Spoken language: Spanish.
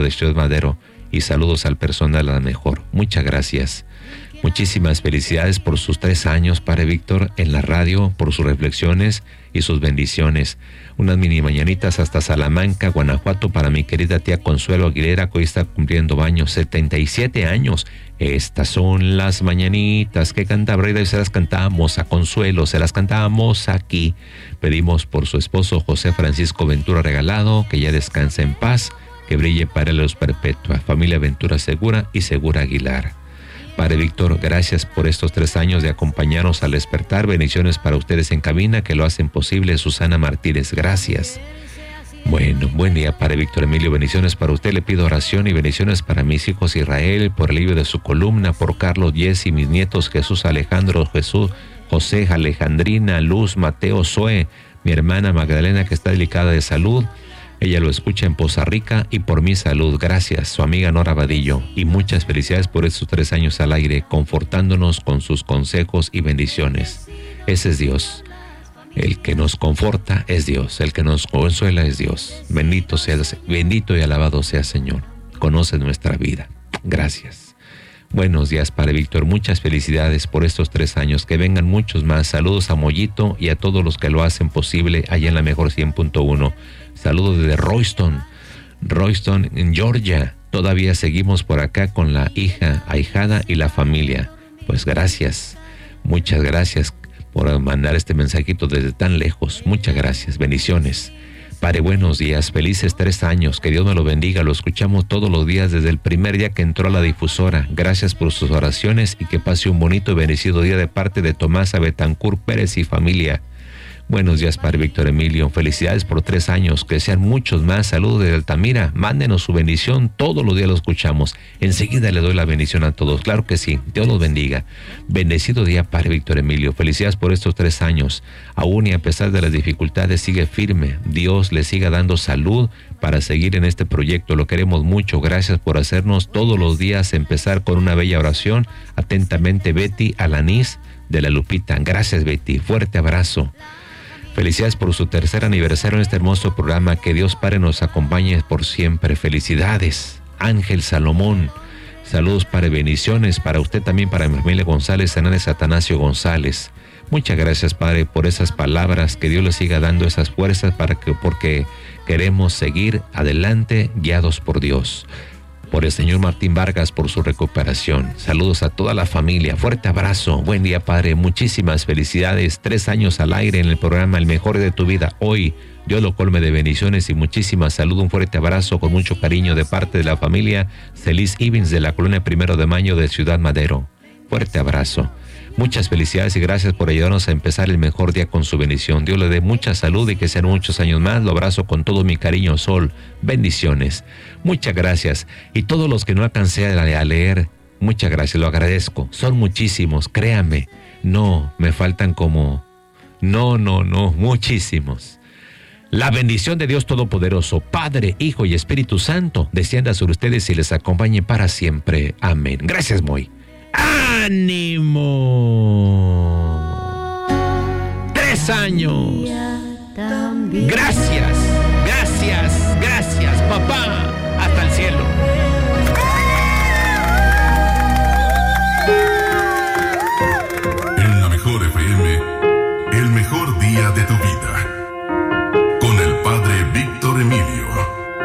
de Ciudad Madero y saludos al personal a la mejor. Muchas gracias. Muchísimas felicidades por sus 3 años, Padre Víctor, en la radio, por sus reflexiones y sus bendiciones. Unas mini mañanitas hasta Salamanca, Guanajuato, para mi querida tía Consuelo Aguilera, que hoy está cumpliendo años, 77 años. Estas son las mañanitas que canta Breida y se las cantamos a Consuelo, se las cantamos aquí. Pedimos por su esposo José Francisco Ventura Regalado, que ya descanse en paz, que brille para la luz perpetua. Familia Ventura Segura y Segura Aguilar. Padre Víctor, gracias por estos 3 años de acompañarnos al despertar. Bendiciones para ustedes en cabina que lo hacen posible. Susana Martínez, gracias. Bueno, buen día, Padre Víctor Emilio. Bendiciones para usted. Le pido oración y bendiciones para mis hijos Israel, por el alivio de su columna, por Carlos, Jessy, mis nietos Jesús, Alejandro, Jesús, José, Alejandrina, Luz, Mateo, Zoe, mi hermana Magdalena, que está delicada de salud. Ella lo escucha en Poza Rica, y por mi salud. Gracias, su amiga Nora Vadillo. Y muchas felicidades por estos 3 años al aire, confortándonos con sus consejos y bendiciones. Ese es Dios. El que nos conforta es Dios. El que nos consuela es Dios. Bendito y alabado sea Señor. Conoce nuestra vida. Gracias. Buenos días, Padre Víctor. Muchas felicidades por estos 3 años. Que vengan muchos más. Saludos a Mollito y a todos los que lo hacen posible allá en la mejor 100.1. Saludos desde Royston, en Georgia. Todavía seguimos por acá con la hija, ahijada y la familia. Pues gracias, muchas gracias por mandar este mensajito desde tan lejos. Muchas gracias, bendiciones. Padre, buenos días, felices 3 años, que Dios me lo bendiga. Lo escuchamos todos los días desde el primer día que entró a la difusora. Gracias por sus oraciones y que pase un bonito y bendecido día de parte de Tomás Betancourt Pérez y familia. Buenos días, Padre Víctor Emilio. Felicidades por 3 años. Que sean muchos más. Saludos de Altamira. Mándenos su bendición. Todos los días lo escuchamos. Enseguida le doy la bendición a todos. Claro que sí. Dios los bendiga. Bendecido día, Padre Víctor Emilio. Felicidades por estos 3 años. Aún y a pesar de las dificultades, sigue firme. Dios le siga dando salud para seguir en este proyecto. Lo queremos mucho. Gracias por hacernos todos los días empezar con una bella oración. Atentamente, Betty Alanís de la Lupita. Gracias, Betty. Fuerte abrazo. Felicidades por su 3er aniversario en este hermoso programa. Que Dios Padre nos acompañe por siempre. Felicidades. Ángel Salomón. Saludos, Padre. Bendiciones para usted también, para mi familia González, Hernández Atanasio González. Muchas gracias, Padre, por esas palabras. Que Dios le siga dando esas fuerzas porque queremos seguir adelante guiados por Dios. Por el señor Martín Vargas, por su recuperación. Saludos a toda la familia. Fuerte abrazo. Buen día, Padre. Muchísimas felicidades. 3 años al aire en el programa El Mejor de tu Vida. Hoy, Dios lo colme de bendiciones y muchísimas salud. Un fuerte abrazo con mucho cariño de parte de la familia Celis Ivins de la colonia 1 de Mayo de Ciudad Madero. Fuerte abrazo. Muchas felicidades y gracias por ayudarnos a empezar el mejor día con su bendición. Dios le dé mucha salud y que sean muchos años más. Lo abrazo con todo mi cariño, Sol. Bendiciones. Muchas gracias. Y todos los que no alcancé a leer, muchas gracias, lo agradezco. Son muchísimos, créame. No, me faltan como... No, muchísimos. La bendición de Dios Todopoderoso, Padre, Hijo y Espíritu Santo, descienda sobre ustedes y les acompañe para siempre. Amén. Gracias, Moy. ¡Ánimo! 3 años. Gracias.